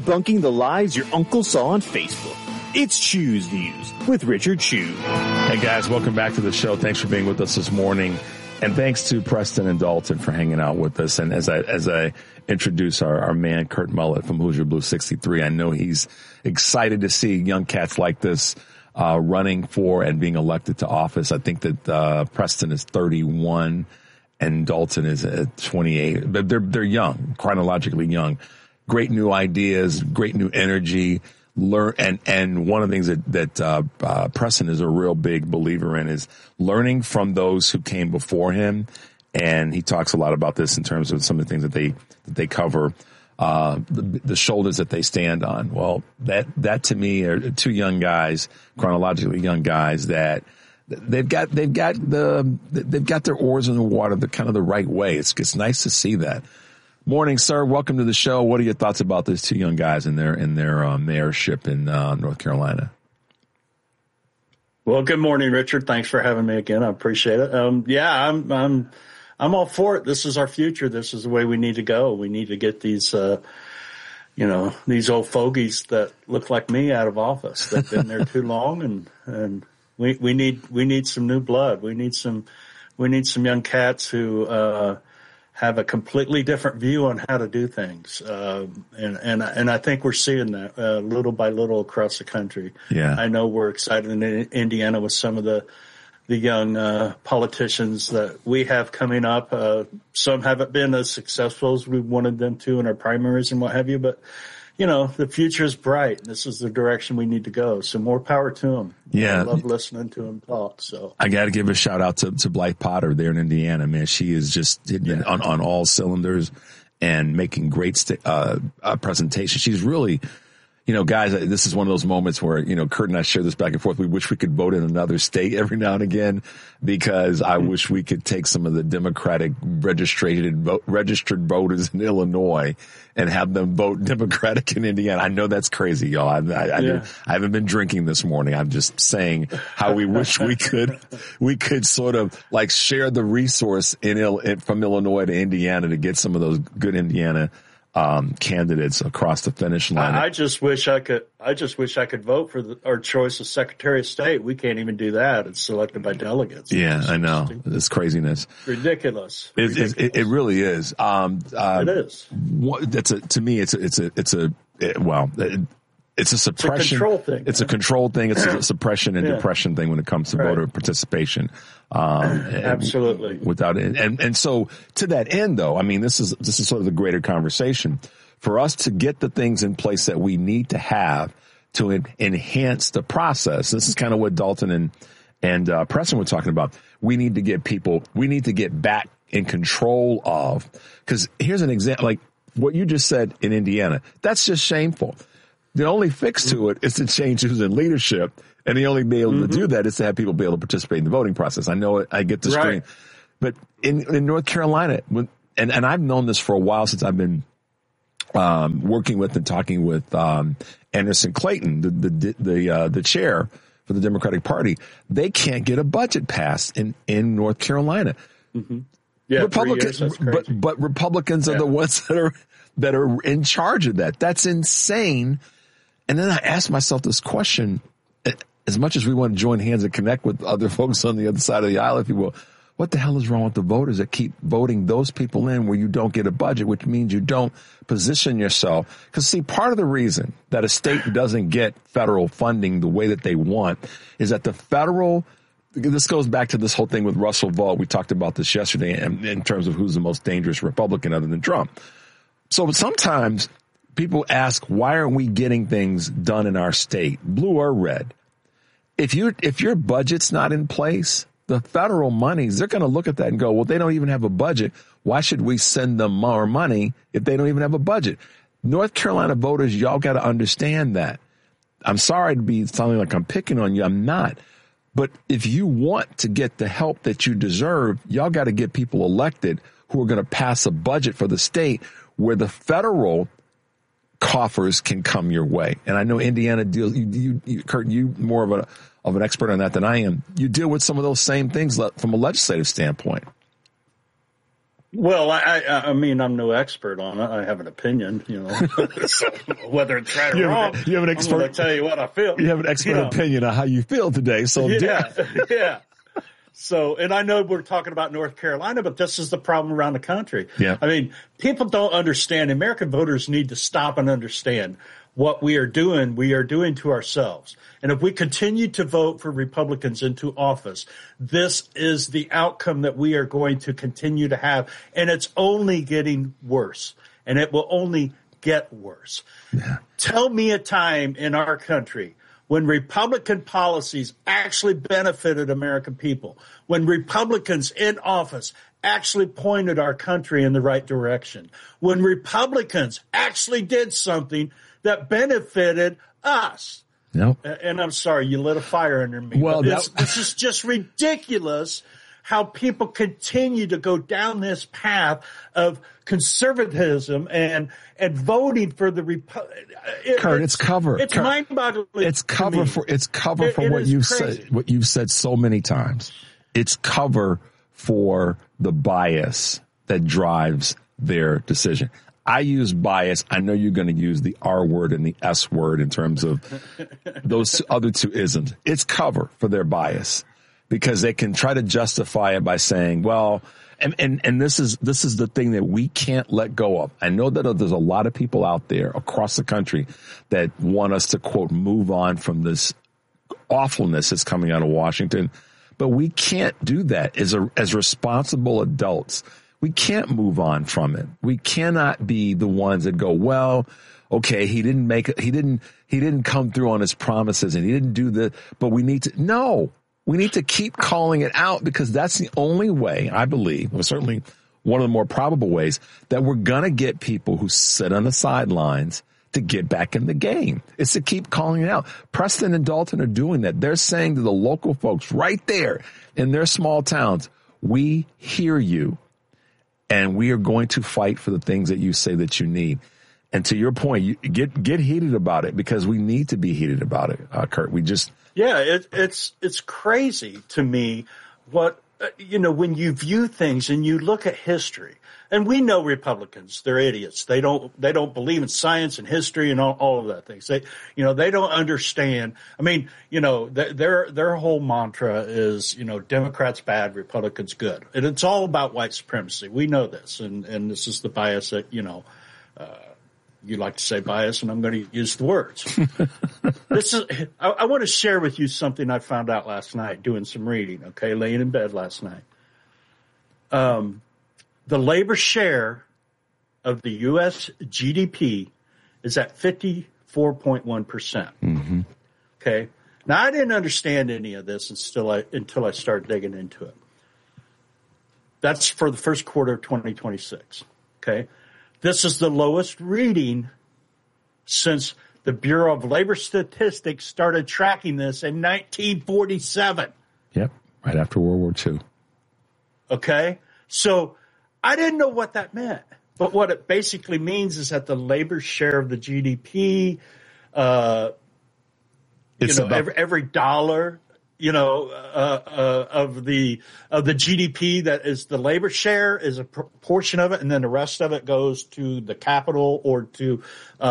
debunking the lies your uncle saw on Facebook. It's Chew's Views with Richard Chew. Hey guys, welcome back to the show. Thanks for being with us this morning. And thanks to Preston and Dalton for hanging out with us. And as I introduce our man, Kurt Mullett from Hoosier Blue 63, I know he's excited to see young cats like this running for and being elected to office. I think that Preston is 31 and Dalton is 28. But they're young, chronologically young. Great new ideas, great new energy. And one of the things that Preston is a real big believer in is learning from those who came before him. And he talks a lot about this in terms of some of the things that they cover, the shoulders that they stand on. Well, that to me are two young guys, chronologically young guys that they've got their oars in the water the kind of the right way. It's nice to see that. Morning, sir. Welcome to the show. What are your thoughts about these two young guys in their mayorship in North Carolina? Well, good morning, Richard. Thanks for having me again. I appreciate it. I'm all for it. This is our future. This is the way we need to go. We need to get these, these old fogies that look like me out of office. They've been there too long, and we need some new blood. We need some young cats who have a completely different view on how to do things. And I think we're seeing that little by little across the country. Yeah. I know we're excited in Indiana with some of the young politicians that we have coming up. Some haven't been as successful as we wanted them to in our primaries and what have you, but the future is bright. This is the direction we need to go. So more power to them. Yeah. I love listening to them talk. So I got to give a shout out to Blythe Potter there in Indiana, man. She is just hitting on all cylinders and making great presentations. She's really, guys, this is one of those moments where, Kurt and I share this back and forth. We wish we could vote in another state every now and again, because I wish we could take some of the Democratic registered voters in Illinois and have them vote Democratic in Indiana. I know that's crazy, y'all. I haven't been drinking this morning. I'm just saying how we wish we could sort of like share the resource from Illinois to Indiana to get some of those good Indiana candidates across the finish line. I just wish I could vote for our choice of Secretary of State. We can't even do that. It's selected by delegates. Yeah, I know. It's crariness. Ridiculous. It really is. It is. To me, it's a suppression. It's a control thing. It's a control thing. It's a suppression and depression thing when it comes to voter participation. Absolutely. Without it. And so to that end, though, I mean, this is sort of the greater conversation for us to get the things in place that we need to have to enhance the process. This is kind of what Dalton and Preston were talking about. We need to get back in control of, because here's an example, like what you just said in Indiana. That's just shameful. The only fix to it is to change who's in leadership, and the only be able to do that is to have people be able to participate in the voting process. I know I get the stream, but in North Carolina, and I've known this for a while since I've been working with and talking with Anderson Clayton, the chair for the Democratic Party. They can't get a budget passed in North Carolina. Mm-hmm. Yeah, Republicans, 3 years, that's crazy. but Republicans are the ones that are in charge of that. That's insane. And then I asked myself this question, as much as we want to join hands and connect with other folks on the other side of the aisle, if you will, what the hell is wrong with the voters that keep voting those people in where you don't get a budget, which means you don't position yourself? Because see, part of the reason that a state doesn't get federal funding the way that they want is that the federal, this goes back to this whole thing with Russell Vought. We talked about this yesterday in terms of who's the most dangerous Republican other than Trump. So sometimes people ask, why aren't we getting things done in our state, blue or red? If your budget's not in place, the federal monies, they're going to look at that and go, well, they don't even have a budget. Why should we send them more money if they don't even have a budget? North Carolina voters, y'all got to understand that. I'm sorry to be sounding like I'm picking on you. I'm not. But if you want to get the help that you deserve, y'all got to get people elected who are going to pass a budget for the state where the federal coffers can come your way. And I know Indiana deals, Kurt, you more of an expert on that than I am. You deal with some of those same things from a legislative standpoint. Well, I mean, I'm no expert on it. I have an opinion, so whether it's right or wrong. You have an expert. I'm going to tell you what I feel. You have an expert opinion on how you feel today. So yeah. So, and I know we're talking about North Carolina, but this is the problem around the country. Yeah. I mean, people don't understand. American voters need to stop and understand what we are doing to ourselves. And if we continue to vote for Republicans into office, this is the outcome that we are going to continue to have. And it's only getting worse. And it will only get worse. Yeah. Tell me a time in our country when Republican policies actually benefited American people, when Republicans in office actually pointed our country in the right direction, when Republicans actually did something that benefited us. No. And I'm sorry, you lit a fire under me. Well, this is just ridiculous how people continue to go down this path of conservatism and voting for the Kurt, it's cover. It's mind-boggling. It's cover for what you've said. What you've said so many times. It's cover for the bias that drives their decision. I use bias. I know you're going to use the R word and the S word in terms of those other two isms. It's cover for their bias because they can try to justify it by saying, well, and this is the thing that we can't let go of. I know that there's a lot of people out there across the country that want us to, quote, move on from this awfulness that's coming out of Washington. But we can't do that as responsible adults. We can't move on from it. We cannot be the ones that go, well, okay, he didn't come through on his promises and he didn't do but we need to keep calling it out because that's the only way, I believe, or certainly one of the more probable ways that we're going to get people who sit on the sidelines to get back in the game. It's to keep calling it out. Preston and Dalton are doing that. They're saying to the local folks right there in their small towns, we hear you. And we are going to fight for the things that you say that you need. And to your point, you get heated about it because we need to be heated about it, Kurt. It's crazy to me what when you view things and you look at history. And we know Republicans, they're idiots. They don't believe in science and history and all of that things. They don't understand. I mean, their whole mantra is, Democrats bad, Republicans good. And it's all about white supremacy. We know this. And this is the bias that, you like to say bias, and I'm going to use the words. I want to share with you something I found out last night doing some reading, okay, laying in bed last night. The labor share of the U.S. GDP is at 54.1%. Mm-hmm. Okay. Now, I didn't understand any of this until I started digging into it. That's for the first quarter of 2026. Okay. This is the lowest reading since the Bureau of Labor Statistics started tracking this in 1947. Yep. Right after World War II. Okay. So I didn't know what that meant, but what it basically means is that the labor share of the GDP, every dollar, of the GDP that is the labor share is a portion of it, and then the rest of it goes to the capital or to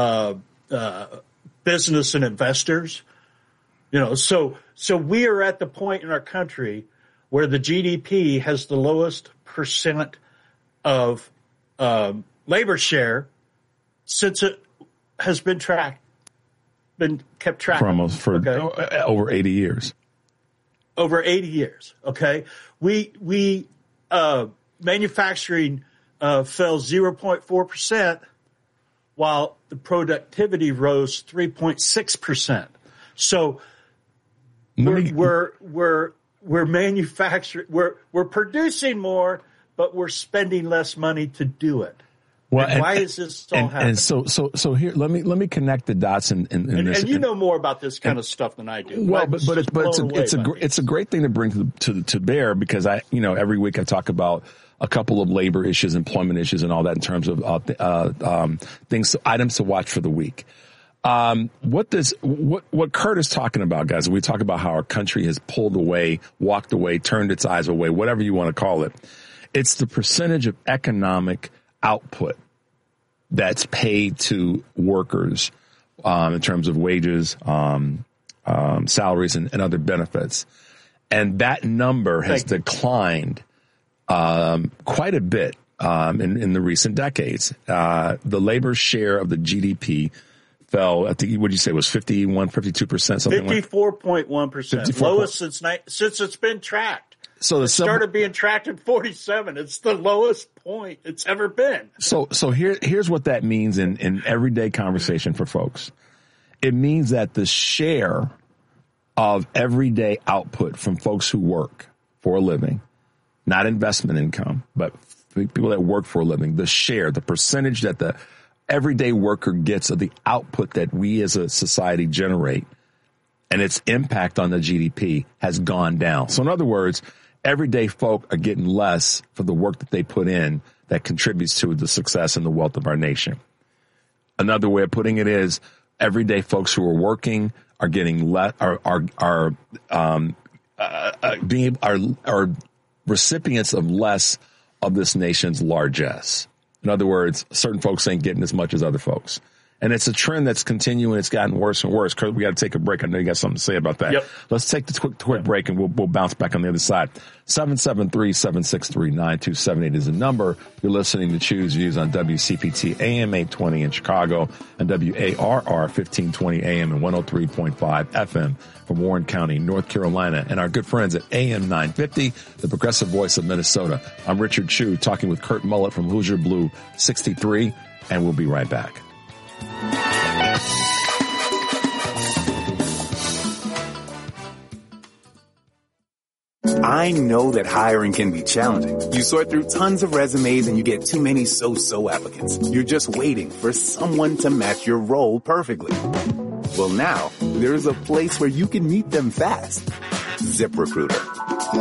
business and investors. So we are at the point in our country where the GDP has the lowest percent of labor share since it has been kept track for over 80 years. Over 80 years. Okay. We manufacturing fell 0.4%, while the productivity rose 3.6%. So we're manufacturing, we're producing more, but we're spending less money to do it. Well, why is this all happening? And so here, let me connect the dots in this. And you know more about this kind of stuff than I do. Well, but it's a great thing to bring to bear because every week I talk about a couple of labor issues, employment issues, and all that in terms of items to watch for the week. What Kurt is talking about, guys, we talk about how our country has pulled away, walked away, turned its eyes away, whatever you want to call it. It's the percentage of economic output that's paid to workers in terms of wages, salaries, and other benefits. And that number has declined quite a bit in the recent decades. The labor share of the GDP fell, I think, what did you say, was 51, 52%? 54.1%. Lowest since it's been tracked. So it started being tracked in 47. It's the lowest point it's ever been. So here's what that means in everyday conversation for folks. It means that the share of everyday output from folks who work for a living, not investment income, but people that work for a living, the percentage that the everyday worker gets of the output that we as a society generate and its impact on the GDP has gone down. So in other words, everyday folk are getting less for the work that they put in that contributes to the success and the wealth of our nation. Another way of putting it is everyday folks who are working are getting less, are recipients of less of this nation's largesse. In other words, certain folks ain't getting as much as other folks. And it's a trend that's continuing. It's gotten worse and worse. Kurt, we got to take a break. I know you got something to say about that. Yep. Let's take the quick break, and we'll bounce back on the other side. 773-763-9278 is the number. You're listening to Choose Views on WCPT AM 820 in Chicago and WARR 1520 AM and 103.5 FM from Warren County, North Carolina, and our good friends at AM 950, the progressive voice of Minnesota. I'm Richard Chu, talking with Kurt Mullett from Hoosier Blue 63, and we'll be right back. I know that hiring can be challenging. You sort through tons of resumes and you get too many so-so applicants. You're just waiting for someone to match your role perfectly. Well, now there's a place where you can meet them fast. ZipRecruiter.